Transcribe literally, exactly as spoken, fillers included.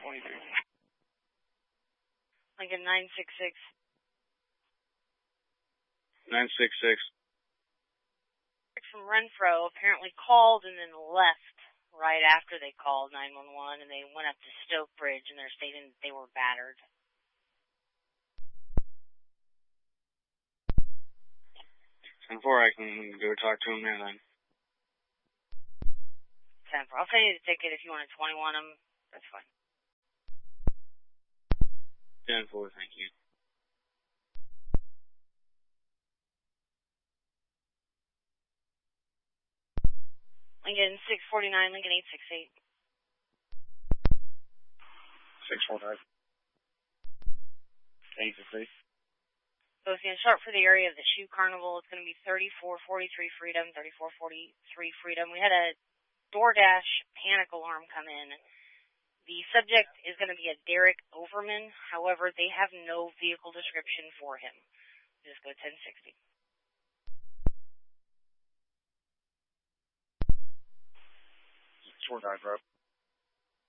twenty-three. Lincoln nine six six. nine six six. From Renfro apparently called and then left right after they called nine one one, and they went up to Stoke Bridge, and they're stating that they were battered. ten four, I can go talk to him there then. ten four, I'll send you the ticket if you want to twenty-one them. That's fine. ten four, thank you. Lincoln six forty-nine, Lincoln eight six eight. six four nine. eight six eight. So it's going to start for the area of the Shoe Carnival. It's going to be thirty-four forty-three Freedom, thirty-four forty-three Freedom. We had a DoorDash panic alarm come in. The subject is going to be a Derek Overman. However, they have no vehicle description for him. Just go ten sixty. Short nine, bro.